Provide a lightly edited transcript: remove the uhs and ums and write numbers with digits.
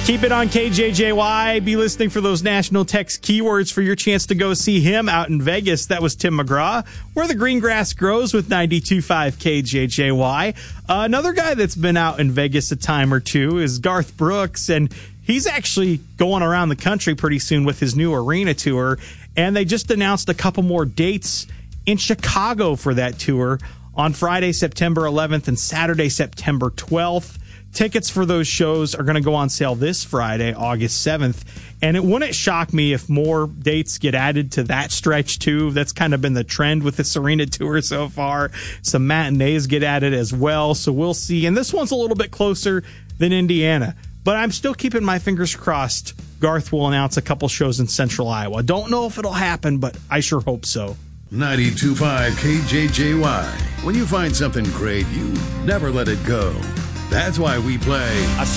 Keep it on KJJY. Be listening for those national text keywords for your chance to go see him out in Vegas. That was Tim McGraw, where the green grass grows with 92.5 KJJY. Another guy that's been out in Vegas a time or two is Garth Brooks, and he's actually going around the country pretty soon with his new arena tour. And they just announced a couple more dates in Chicago for that tour on Friday, September 11th and Saturday, September 12th. Tickets for those shows are going to go on sale this Friday, August 7th. And it wouldn't shock me if more dates get added to that stretch, too. That's kind of been the trend with this arena tour so far. Some matinees get added as well, so we'll see. And this one's a little bit closer than Indiana. But I'm still keeping my fingers crossed Garth will announce a couple shows in Central Iowa. Don't know if it'll happen, but I sure hope so. 92.5 KJJY. When you find something great, you never let it go. That's why we play